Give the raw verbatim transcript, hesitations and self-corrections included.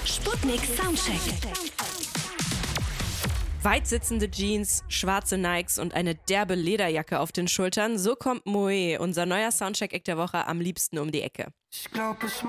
Sputnik Soundcheck. Weit sitzende Jeans, schwarze Nikes und eine derbe Lederjacke auf den Schultern. So kommt Moe, unser neuer Soundcheck-Eck der Woche, am liebsten um die Ecke. Ich glaub, ich